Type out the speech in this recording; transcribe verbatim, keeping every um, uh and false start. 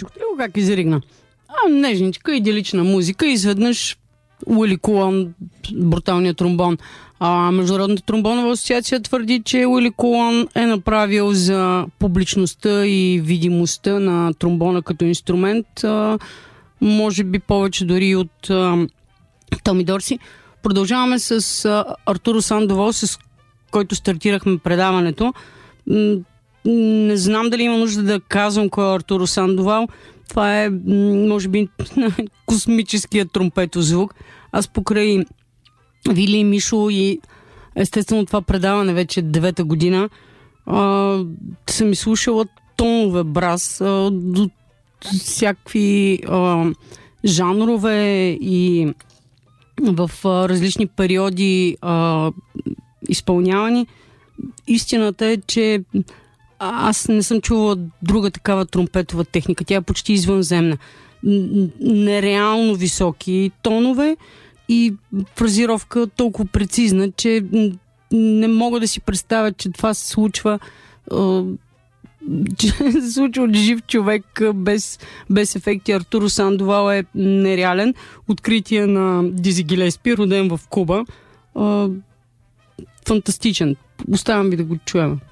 Чухте ли го как изригна? А, нежничка, идилична музика и изведнъж Уили Кулан, бруталният тромбон. А Международната тромбонова асоциация твърди, че Уили Кулан е направил за публичността и видимостта на тромбона като инструмент, а, може би повече дори от а, Томи Дорси. Продължаваме с а, Артуро Сандовол, с който стартирахме предаването. Не знам дали има нужда да казвам кой е Артуро Сандовал. Това е, може би, космическият тромпетов звук. Аз покрай Вили и Мишо и естествено това предаване вече е девета година, а, съм изслушала тонове браз а, до всякакви а, жанрове и в а, различни периоди а, изпълнявани. Истината е, че аз не съм чувала друга такава тромпетова техника. Тя е почти извънземна. Нереално високи тонове и фразировка толкова прецизна, че не мога да си представя, че това се случва че се случва от жив човек без, без ефекти. Артуро Сандовал е нереален. Откритие на Дизи Гилеспи, роден в Куба. Фантастичен. Оставям ви да го чуем.